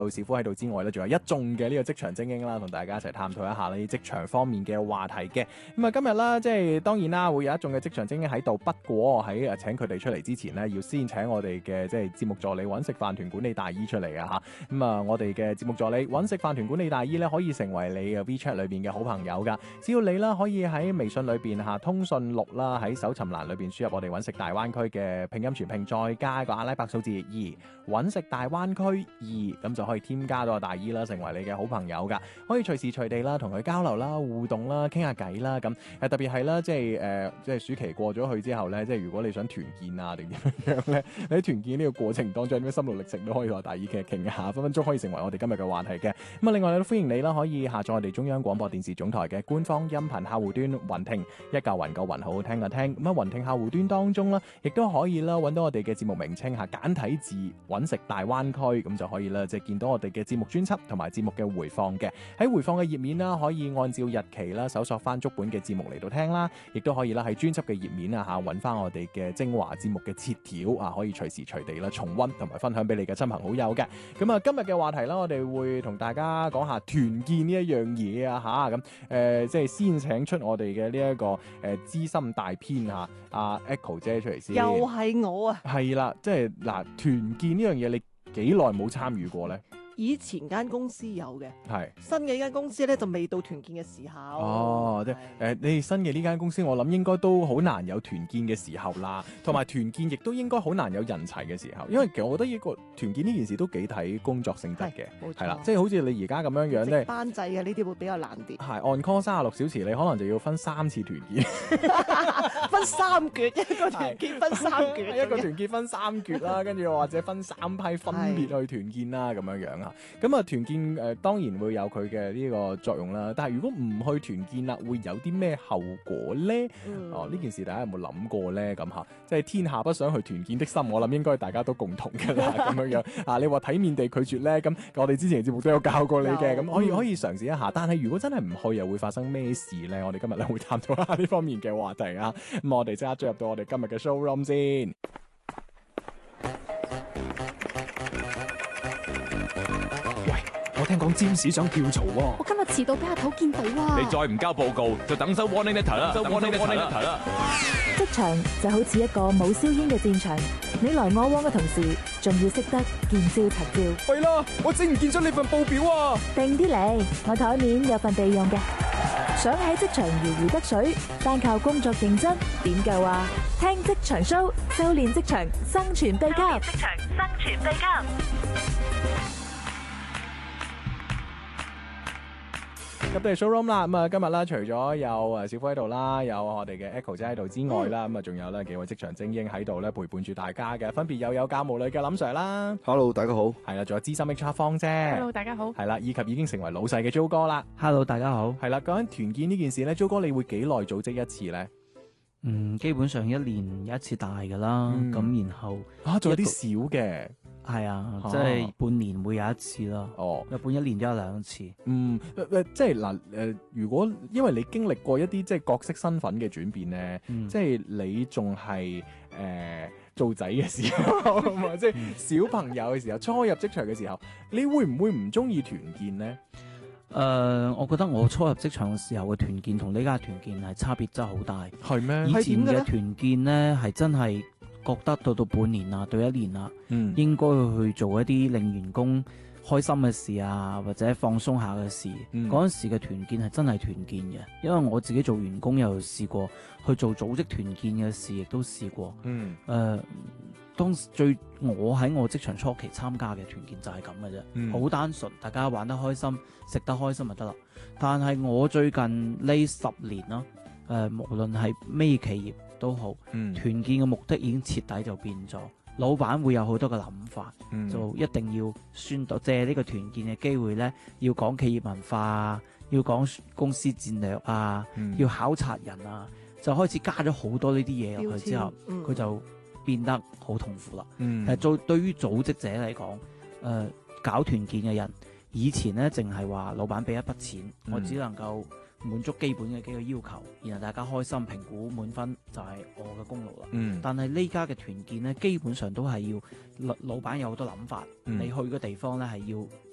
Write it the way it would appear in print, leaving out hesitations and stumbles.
師傅喺度之外咧，仲有一眾嘅呢個職場精英啦，同大家一齊探討一下呢啲職場方面嘅話題嘅。咁啊，今日啦，即係當然啦，會有一眾嘅職場精英喺度。不過喺請佢哋出嚟之前呢，要先請我哋嘅即係節目助理揾食飯團管理大姨出嚟啊嚇。咁啊，我哋嘅節目助理揾食飯團管理大姨咧，可以成為你嘅 WeChat 裏邊嘅好朋友噶。只要你啦可以喺微信裏邊嚇通訊錄啦，喺搜尋欄裏邊輸入我哋揾食大灣區嘅拼音全拼，再加個阿拉伯數字2，揾食大灣區2，咁就可以添加到阿大姨啦，成為你嘅好朋友噶。可以隨時隨地啦同佢交流啦、互動啦、傾下偈啦咁。特別係啦，即係暑期過咗去之後咧，即係如果你想團建啊定點樣咧，你喺團建呢個過程當中有咩心路歷程都可以同阿大姨傾下，分分鐘可以成為我哋今日嘅話題嘅。咁啊，另外都歡迎你啦，可以下載我哋中央廣播電視總台嘅官方音頻客戶端雲聽，一嚿雲個雲好好聽嘅聽。咁啊，雲聽客戶端當中啦，亦都可以啦揾到我哋嘅節目名稱嚇，簡體字揾食大灣區，咁就可以啦，即係見到我哋嘅節目專輯同埋節目嘅回放嘅。喺回放嘅頁面啦，可以按照日期啦搜索翻足本嘅節目嚟到聽啦，亦都可以啦喺專輯嘅頁面啊嚇揾翻我哋嘅精華節目嘅切條啊，可以隨時隨地啦重溫同埋分享俾你嘅親朋好友嘅。咁啊，今日嘅話題啦，我哋會同大家講下團建呢一樣嘢啊嚇。咁即係先請出我哋嘅呢一個資深大編嚇阿 Echo 姐出嚟先。 又係我啊！ 係啦，即係嗱，團建呢樣嘢你幾耐冇參與過咧？ 以前間公司有嘅， 係新嘅呢間公司咧就未到團建嘅時候。 哦，即係你哋新嘅呢間公司，我諗應該都好難有團建嘅時候啦，同埋團建亦都應該好難有人齊嘅時候，因為其實我覺得呢個團建呢件事都幾睇工作性質嘅，係啦，即係好似你而家咁樣樣咧， 班制嘅呢啲會比較難啲。 係按 call 36小時，你可能就要分3次團建， 分3橛，一個團建分3橛， 一個團建分3橛啦，跟住或者分3批分別去團建啦，咁樣樣啊。咁啊，團建當然會有佢嘅呢個作用啦。但係如果唔去團建啦，會有啲咩後果咧？哦，呢件事大家有冇諗過咧？咁嚇，即係天下不想去團建的心，我諗應該大家都共同㗎啦。咁樣樣啊，你話體面地拒絕咧，咁我哋之前嘅節目都有教過你嘅，咁可以嘗試一下。但係如果真係唔去，又會發生咩事咧？我哋今日咧會探討下呢方面嘅話題啊。咁我哋即刻進入到我哋今日嘅 showroom 先。我聽講占士想跳槽喎， 我今日遲到俾阿頭見到啊！ 你再唔交報告，就等收 warning letter 啦，收 warning letter 啦。 職場就好似一個冇硝煙嘅戰場，你來我往嘅同時，仲要識得見招拆招。 係啦，我整唔見咗你份報表啊！ 定啲嚟，我台面有份備用嘅。想喺職場如魚得水，單靠工作認真點夠啊？聽職場 show， 修煉職場生存秘笈。職場生存秘笈。 入到嚟 showroom 啦，咁啊今日啦，除咗有小夫喺度啦，有我哋嘅 Echo 姐喺度之外啦，咁啊仲有咧幾位職場精英喺度咧陪伴住大家嘅，分別有教務女嘅林 Sir 啦 ，Hello 大家好， 係啦，仲有資深 HR 方姐 ，Hello 大家好， 係啦，以及已經成為老細嘅 Jo 哥啦 ，Hello 大家好， 係啦，講緊團建呢件事咧，Jo 哥你會幾耐組織一次咧？ 基本上1年有一次大噶啦，咁然後仲有啲小嘅。 係啊，即係半年會有一次咯。 哦， 一般1年都有2次。 即係嗱，如果因為你經歷過一啲即係角色身份嘅轉變咧，即係你仲係做仔嘅時候，即係小朋友嘅時候，初入職場嘅時候，你會唔會唔中意團建咧？ 我覺得我初入職場嘅時候嘅團建同呢家團建係差別真係好大。 係咩？ 以前嘅團建咧係真係覺得到半年啊，到1年啊，應該去做一啲令員工開心嘅事啊，或者放鬆下嘅事。嗰陣時嘅團建係真係團建嘅，因為我自己做員工又試過去做組織團建嘅事，亦都試過。當時我喺我職場初期參加嘅團建就係咁嘅啫，好單純，大家玩得開心，食得開心就得啦。但係我最近呢10年啦，無論係咩企業都好，團建嘅目的已經徹底就變咗。老闆會有好多嘅諗法，就一定要宣導借呢個團建嘅機會呢，要講企業文化啊，要講公司戰略啊，要考察人啊，就開始加咗好多呢啲嘢落去之後，佢就變得好痛苦啦。對於組織者嚟講，搞團建嘅人，以前呢淨係話老闆俾一筆錢，我只能夠滿足基本嘅幾個要求，然後大家開心評估滿分就係我嘅功勞啦。但係呢家嘅團建呢，基本上都係要老闆有好多諗法，你去嘅地方呢係要